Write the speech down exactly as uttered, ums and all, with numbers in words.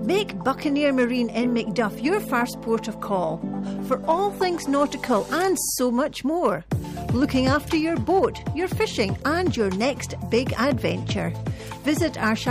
Make Buccaneer Marine in Macduff your first port of call for all things nautical and so much more. Looking after your boat, your fishing and your next big adventure. Visit our